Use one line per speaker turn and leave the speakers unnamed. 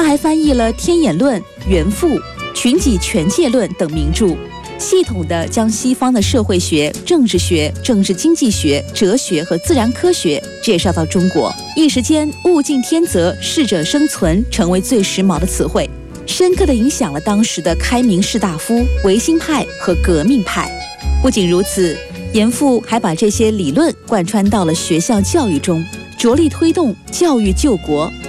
他还翻译了《天演论》《原复》《群己权界论》等名著，系统地将西方的社会学、政治学、政治经济学、哲学和自然科学介绍到中国。一时间，物竞天择、适者生存成为最时髦的词汇，深刻地影响了当时的开明士大夫、维新派和革命派。不仅如此，严复还把这些理论贯穿到了学校教育中，着力推动教育救国。